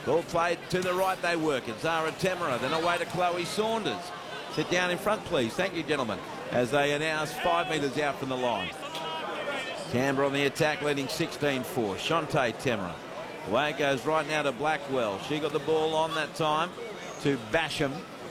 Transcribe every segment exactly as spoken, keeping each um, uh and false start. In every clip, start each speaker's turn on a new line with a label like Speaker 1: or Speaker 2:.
Speaker 1: Ball played to the right, they work it. Zara Temera, then away to Chloe Saunders. Sit down in front, please. Thank you, gentlemen. As they are now five metres out from the line. Canberra on the attack, leading sixteen four. Shante Temera. Away it goes right now to Blackwell. She got the ball on that time to Basham.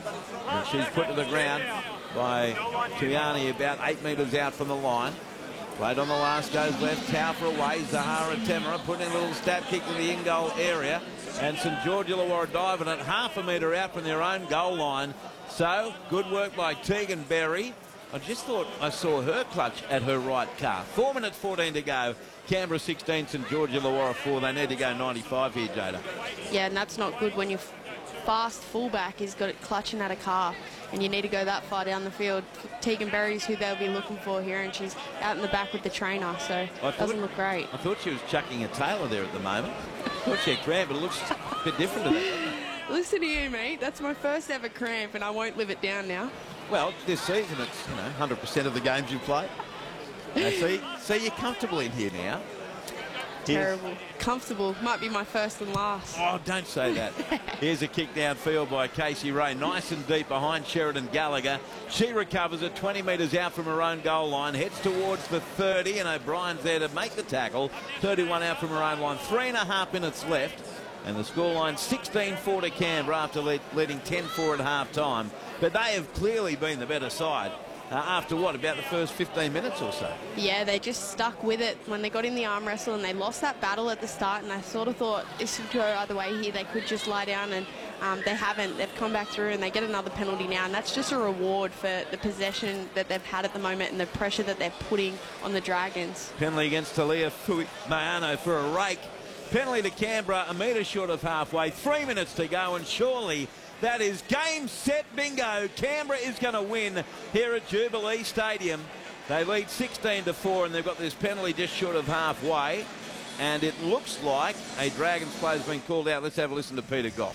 Speaker 1: And she's put to the ground by Tuyani about eight metres out from the line. Played on the last, goes left, Taufa away, Zahara Temera putting a little stab kick to the in-goal area, and St George Illawarra diving at half a metre out from their own goal line. So, good work by Tegan Berry. I just thought I saw her clutch at her right calf. Four minutes fourteen to go. Canberra sixteen, St George Illawarra four. They need to go ninety-five here, Jada.
Speaker 2: Yeah, and that's not good when your fast fullback has got it clutching at a calf, and you need to go that far down the field. Tegan Berry's who they'll be looking for here, and she's out in the back with the trainer, so it doesn't look great.
Speaker 1: I thought she was chucking a tailor there at the moment. I thought she had cramp, but it looks a bit different to that.
Speaker 2: Listen to you, mate. That's my first ever cramp, and I won't live it down now.
Speaker 1: Well, this season it's, you know, one hundred percent of the games you play. Now, see, see, you're comfortable in here now.
Speaker 2: Terrible. Here's... Comfortable. Might be my first and last.
Speaker 1: Oh, don't say that. Here's a kick downfield by Casey Ray. Nice and deep behind Sheridan Gallagher. She recovers it twenty metres out from her own goal line. Heads towards the thirty, and O'Brien's there to make the tackle. thirty-one out from her own line. Three and a half minutes left. And the scoreline sixteen four to Canberra after lead, leading ten four at half-time. But they have clearly been the better side uh, after, what, about the first fifteen minutes or so?
Speaker 2: Yeah, they just stuck with it when they got in the arm wrestle, and they lost that battle at the start, and I sort of thought this would go either way here. They could just lie down, and um, they haven't. They've come back through, and they get another penalty now, and that's just a reward for the possession that they've had at the moment and the pressure that they're putting on the Dragons.
Speaker 1: Penalty against Talia Mayano for a rake. Penalty to Canberra, a metre short of halfway. Three minutes to go, and surely that is game, set, bingo. Canberra is going to win here at Jubilee Stadium. They lead sixteen to four, and they've got this penalty just short of halfway. And it looks like a Dragons player has been called out. Let's have a listen to Peter Goff.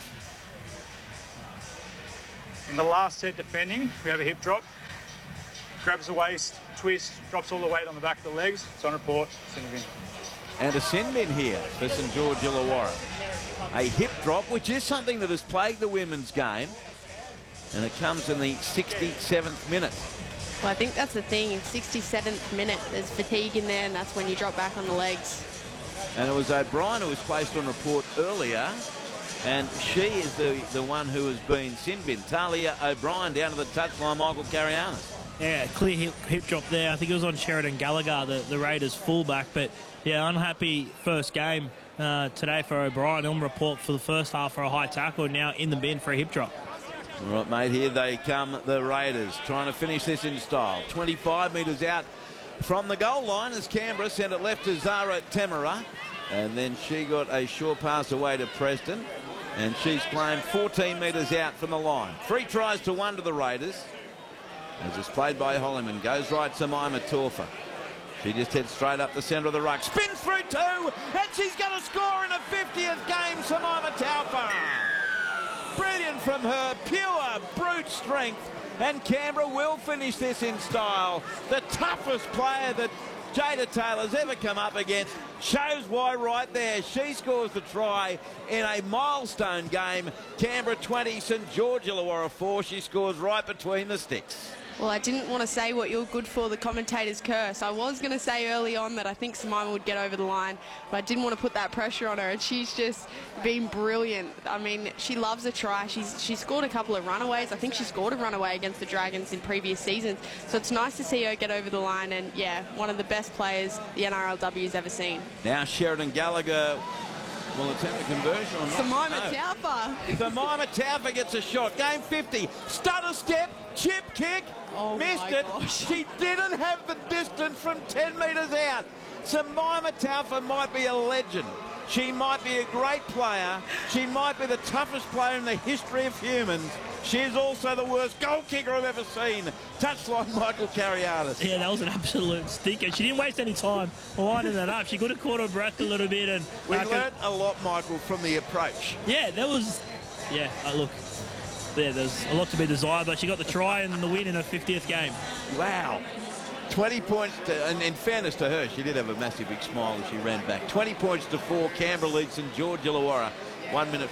Speaker 3: In the last set defending, we have a hip drop. Grabs the waist, twist, drops all the weight on the back of the legs. It's on report. Send it in.
Speaker 1: And a sin bin here for St George Illawarra. A hip drop, which is something that has plagued the women's game. And it comes in the sixty-seventh minute.
Speaker 2: Well, I think that's the thing. In sixty-seventh minute, there's fatigue in there, and that's when you drop back on the legs.
Speaker 1: And it was O'Brien who was placed on report earlier. And she is the, the one who has been sin bin. Talia O'Brien down to the touchline, Michael Carianis.
Speaker 4: Yeah, clear hip, hip drop there. I think it was on Sheridan Gallagher, the, the Raiders fullback. But, yeah, unhappy first game uh, today for O'Brien. On report for the first half for a high tackle, now in the bin for a hip drop.
Speaker 1: All right, mate, here they come, the Raiders, trying to finish this in style. twenty-five metres out from the goal line as Canberra sent it left to Zara Temera. And then she got a short pass away to Preston. And she's claimed fourteen metres out from the line. Three tries to one to the Raiders. As it's played by Holliman, goes right to Maima Taufa. She just heads straight up the centre of the ruck. Spins through two, and she's going to score in a fiftieth game, Maima Taufa. Brilliant from her, pure brute strength. And Canberra will finish this in style. The toughest player that Jada Taylor's ever come up against. Shows why right there. She scores the try in a milestone game. Canberra twenty, St George Illawarra four. She scores right between the sticks.
Speaker 2: Well, I didn't want to say what you're good for, the commentator's curse. I was going to say early on that I think Simona would get over the line, but I didn't want to put that pressure on her, and she's just been brilliant. I mean, she loves a try. She's she scored a couple of runaways. I think she scored a runaway against the Dragons in previous seasons, so it's nice to see her get over the line, and, yeah, one of the best players the N R L W's ever seen.
Speaker 1: Now Sheridan Gallagher will attempt a conversion or not.
Speaker 2: Simona
Speaker 1: no.
Speaker 2: Taufa.
Speaker 1: Simona Taufa gets a shot. Game fifty. Stutter step, chip kick.
Speaker 2: Oh,
Speaker 1: missed it.
Speaker 2: Gosh.
Speaker 1: She didn't have the distance from ten metres out. Simona Taufa might be a legend. She might be a great player. She might be the toughest player in the history of humans. She is also the worst goal kicker I've ever seen. Touchline Michael Carianis.
Speaker 4: Yeah, that was an absolute stinker. She didn't waste any time lining that up. She could have caught her breath a little bit. And
Speaker 1: we
Speaker 4: uh,
Speaker 1: learnt a lot, Michael, from the approach.
Speaker 4: Yeah, that was... Yeah, uh, look, there, there's a lot to be desired, but she got the try and the win in her fiftieth game.
Speaker 1: Wow. twenty points to, and in fairness to her, she did have a massive big smile as she ran back. twenty points to four. Canberra leads St George Illawarra. One minute